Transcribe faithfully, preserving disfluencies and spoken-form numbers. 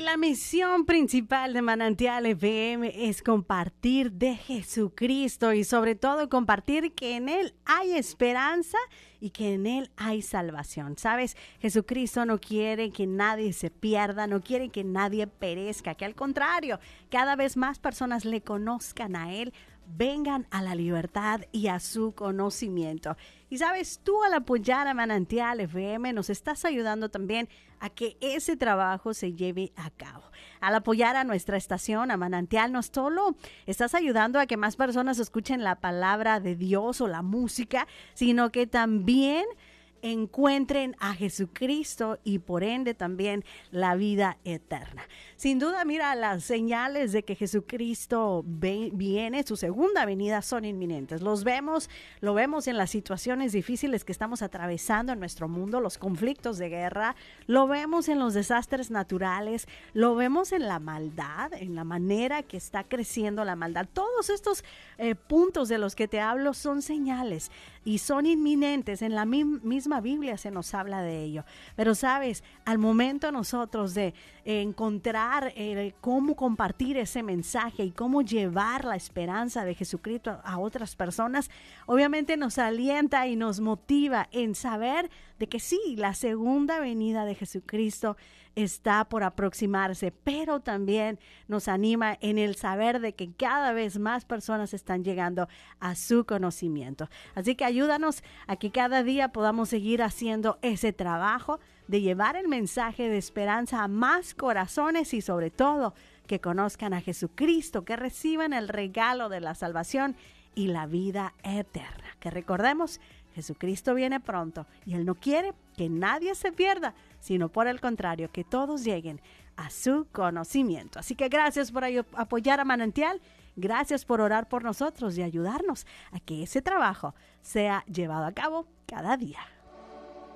la misión principal de Manantial F M es compartir de Jesucristo y sobre todo compartir que en Él hay esperanza y que en Él hay salvación. ¿Sabes? Jesucristo no quiere que nadie se pierda, no quiere que nadie perezca, que al contrario, cada vez más personas le conozcan a Él, vengan a la libertad y a su conocimiento. Y sabes, tú al apoyar a Manantial F M nos estás ayudando también a que ese trabajo se lleve a cabo. Al apoyar a nuestra estación, a Manantial, no solo estás ayudando a que más personas escuchen la palabra de Dios o la música, sino que también encuentren a Jesucristo y por ende también la vida eterna. Sin duda, mira, las señales de que Jesucristo ve, viene, su segunda venida son inminentes. Los vemos, lo vemos en las situaciones difíciles que estamos atravesando en nuestro mundo, los conflictos de guerra, lo vemos en los desastres naturales, lo vemos en la maldad, en la manera que está creciendo la maldad. Todos estos eh, puntos de los que te hablo son señales y son inminentes. En la mi- misma Biblia se nos habla de ello. Pero sabes, al momento nosotros de eh, encontrar eh, cómo compartir ese mensaje y cómo llevar la esperanza de Jesucristo a, a otras personas, obviamente nos alienta y nos motiva en saber de que sí, la segunda venida de Jesucristo está por aproximarse, pero también nos anima en el saber de que cada vez más personas están llegando a su conocimiento. Así que ayúdanos a que cada día podamos seguir haciendo ese trabajo de llevar el mensaje de esperanza a más corazones y sobre todo que conozcan a Jesucristo, que reciban el regalo de la salvación y la vida eterna. Que recordemos, Jesucristo viene pronto y Él no quiere que nadie se pierda, sino por el contrario, que todos lleguen a su conocimiento. Así que gracias por apoyar a Manantial, gracias por orar por nosotros y ayudarnos a que ese trabajo sea llevado a cabo cada día.